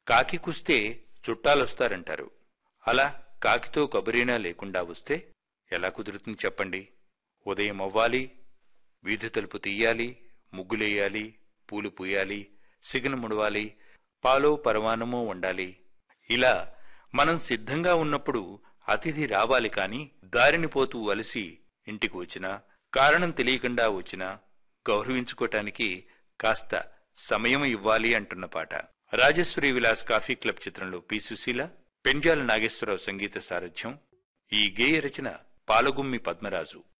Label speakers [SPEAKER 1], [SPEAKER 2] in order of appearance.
[SPEAKER 1] కాకి కుస్తే చుట్టాలొస్తారంటారు. అలా కాకితో కబురైనా లేకుండా వస్తే ఎలా కుదురుతుంది చెప్పండి? ఉదయం అవ్వాలి, వీధి తలుపు తీయాలి, ముగ్గులేయాలి, పూలు పూయాలి, సిగను ముడవాలి, పాలో పరవానమో వండాలి. ఇలా మనం సిద్ధంగా ఉన్నప్పుడు అతిథి రావాలి కాని దారిని పోతూ అలసి ఇంటికి వచ్చినా, కారణం తెలియకుండా వచ్చినా గౌరవించుకోటానికి కాస్త సమయం ఇవ్వాలి అంటున్న పాట. రాజశ్రీ విలాస్ కాఫీ క్లబ్ చిత్రంలో పి. సుశీల, పెండ్యాల నాగేశ్వరరావు సంగీత సారథ్యం. ఈ గేయ రచన పాలగుమ్మి పద్మరాజు.